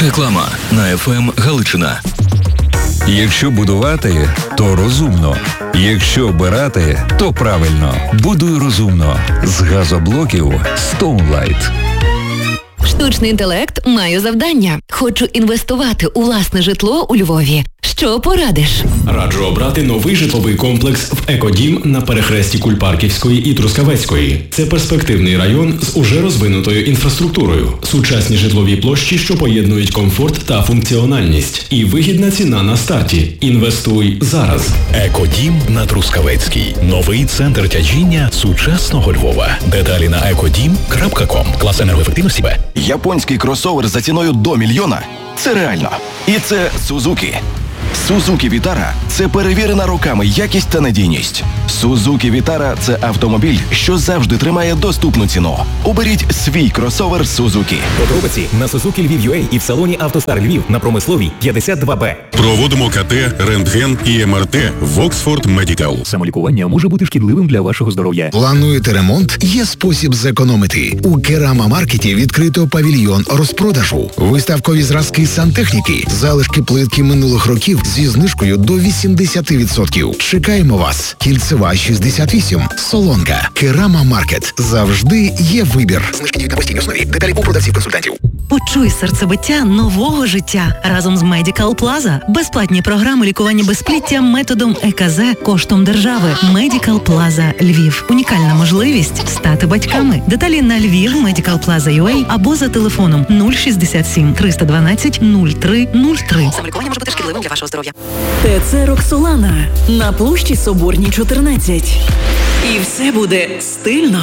Реклама на ФМ Галичина. Якщо будувати, то розумно. Якщо обирати, то правильно. Будуй розумно. З газоблоків Stoneline. Штучний інтелект має завдання. Хочу інвестувати у власне житло у Львові. Що порадиш? Раджу обрати новий житловий комплекс в Екодім на перехресті Кульпарківської і Трускавецької. Це перспективний район з уже розвинутою інфраструктурою, сучасні житлові площі, що поєднують комфорт та функціональність. І вигідна ціна на старті. Інвестуй зараз. Екодім на Трускавецькій. Новий центр тяжіння сучасного Львова. Деталі на ekodім.com. Клас енергоефективності Б. Японський кросовер за ціною до $1 мільйона – це реально. І це Suzuki. Suzuki Vitara – це перевірена роками якість та надійність. Suzuki Vitara – це автомобіль, що завжди тримає доступну ціну. Оберіть свій кросовер Suzuki. Подробиці на Suzuki Lviv.ua і в салоні «АвтоСтар Львів» на Промисловій 52Б. Проводимо КТ, рентген і МРТ в Oxford Medical. Самолікування може бути шкідливим для вашого здоров'я. Плануєте ремонт? Є спосіб зекономити. У Керама Маркеті відкрито павільйон розпродажу. Виставкові зразки сантехніки, залишки плитки минулих років зі знижкою до 80%. Чекаємо вас. Кільцева 68. Солонка. Керама Маркет. Завжди є вибір. Знижки діють на постійній основі. Деталі у продавців-консультантів. Почуй серцебиття нового життя разом з Medical Plaza. Безплатні програми лікування безпліття методом ЕКЗ коштом держави. Medical Plaza Львів. Унікальна можливість стати батьками. Деталі на Львів Medical Plaza UA або за телефоном 067 312 03 03. Самолікування може бути шкідливим для вашого здоров'я. ТЦ «Роксолана» на площі Соборній, 14. І все буде стильно.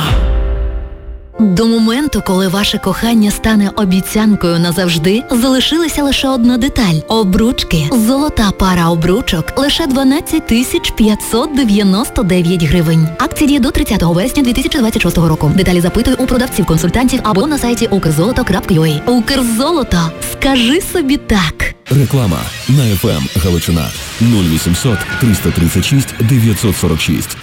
До моменту, коли ваше кохання стане обіцянкою назавжди, залишилася лише одна деталь – обручки. Золота пара обручок – лише 12 599 гривень. Акція діє до 30 вересня 2026 року. Деталі запитуй у продавців-консультантів або на сайті ukrzoloto.ua. Укрзолото. Скажи собі так. Реклама на ФМ Галичина. 0800 336 946.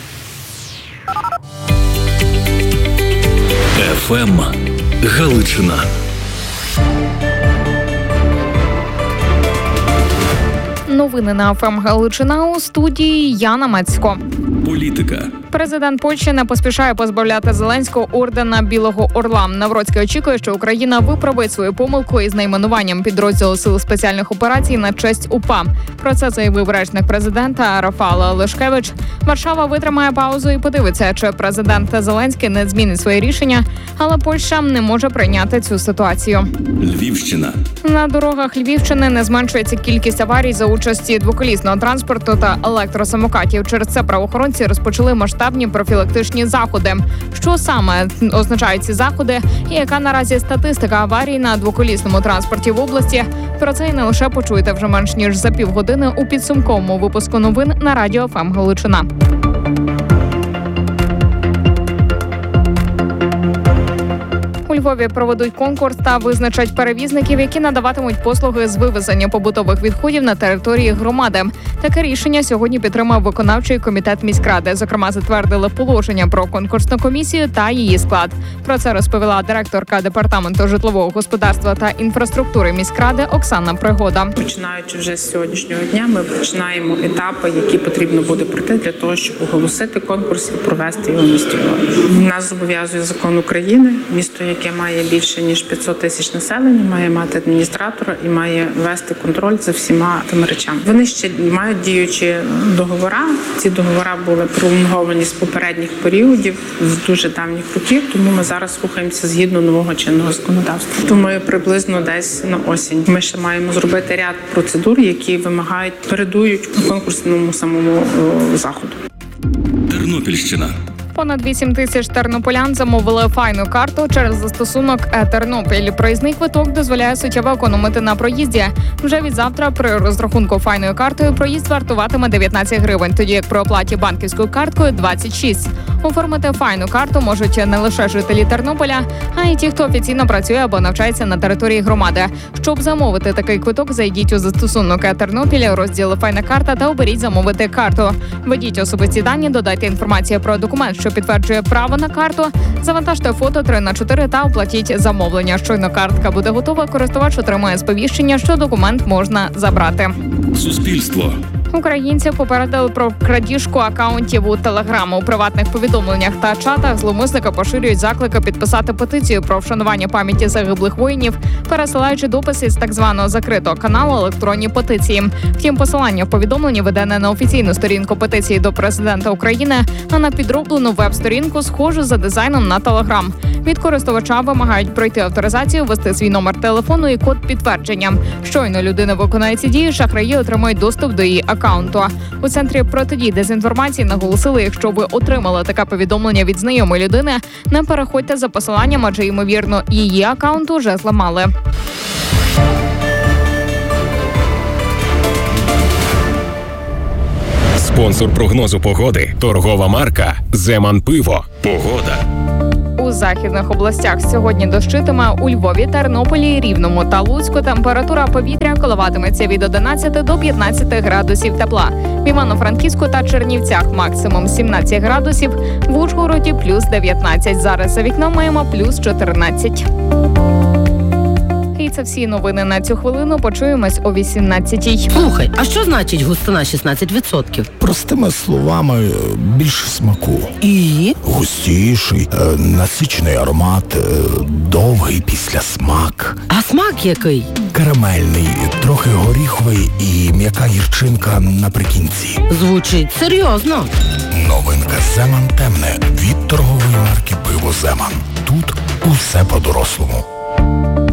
ФМ Галичина. Новини на ФМ Галичина, у студії Яна Мацько. Політика. Президент Польщі не поспішає позбавляти Зеленського ордена Білого Орла. Навроцький очікує, що Україна виправить свою помилку із найменуванням підрозділу Сил спеціальних операцій на честь УПА. Про це заявив речник президента Рафаел Лешкевич. Варшава витримає паузу і подивиться, чи президент Зеленський не змінить своє рішення, але Польща не може прийняти цю ситуацію. Львівщина. На дорогах Львівщини не зменшується кількість аварій за участі двоколісного транспорту та електросамокатів. Через це правоохоронці розпочали масштабні профілактичні заходи. Що саме означають ці заходи і яка наразі статистика аварій на двоколісному транспорті в області? Про це і не лише почуєте вже менш ніж за півгодини у підсумковому випуску новин на радіо ФМ Галичина. У Львові проведуть конкурс та визначать перевізників, які надаватимуть послуги з вивезення побутових відходів на території громади. Таке рішення сьогодні підтримав виконавчий комітет міськради. Зокрема, затвердили положення про конкурсну комісію та її склад. Про це розповіла директорка департаменту житлового господарства та інфраструктури міськради Оксана Пригода. Починаючи вже з сьогоднішнього дня, ми починаємо етапи, які потрібно буде пройти для того, щоб оголосити конкурс і провести його в місті Львові. Нас зобов'язує закон України. Місто, яке має більше ніж 500 тисяч населення, має мати адміністратора і має вести контроль за всіма тими речами. Вони ще мають діючі договори. Ці договори були пролонговані з попередніх періодів, з дуже давніх років, тому ми зараз рухаємося згідно нового чинного законодавства. Думаю, приблизно десь на осінь. Ми ще маємо зробити ряд процедур, які передують конкурсному самому заходу. Тернопільщина. Понад 8 тисяч тернополян замовили файну карту через застосунок «Е-Тернопіль». Проїзний квиток дозволяє суттєво економити на проїзді. Вже від завтра при розрахунку файною картою проїзд вартуватиме 19 гривень, тоді як при оплаті банківською карткою – 26. Оформити файну карту можуть не лише жителі Тернополя, а й ті, хто офіційно працює або навчається на території громади. Щоб замовити такий квиток, зайдіть у застосунок «Е-Тернопіль», розділ «Файна карта» та оберіть «Замовити карту». Введіть особисті дані, додайте інформацію про документ, що підтверджує право на карту. Завантажте фото 3х4 та оплатіть замовлення. Щойно картка буде готова, користувач отримає сповіщення, що документ можна забрати. Суспільство. Українців попередили про крадіжку акаунтів у Телеграм. У приватних повідомленнях та чатах зловмисники поширюють заклики підписати петицію про вшанування пам'яті загиблих воїнів, пересилаючи дописи з так званого закритого каналу електронні петиції. Втім, посилання в повідомленні веде не на офіційну сторінку петиції до президента України, а на підроблену веб-сторінку, схожу за дизайном на Телеграм. Від користувача вимагають пройти авторизацію, ввести свій номер телефону і код підтвердження. Щойно людина виконає ці дії, шахраї отримають доступ до її акаунту. У центрі протидії дезінформації наголосили, якщо ви отримали таке повідомлення від знайомої людини, не переходьте за посиланням, адже, ймовірно, її акаунт уже зламали. Спонсор прогнозу погоди – торгова марка «Земан Пиво». Погода. У західних областях сьогодні дощитиме. У Львові, Тернополі, Рівному та Луцьку температура повітря коливатиметься від 11 до 15 градусів тепла. В Івано-Франківську та Чернівцях максимум 17 градусів, в Ужгороді плюс 19. Зараз за вікном маємо плюс 14. І це всі новини на цю хвилину. Почуємось о 18-й. Слухай, а що значить густина 16%? Простими словами, більше смаку. І? Густіший, насичений аромат, довгий післясмак. А смак який? Карамельний, трохи горіховий і м'яка гірчинка наприкінці. Звучить серйозно. Новинка «Земан темне» від торгової марки «Пиво Земан». Тут усе по-дорослому.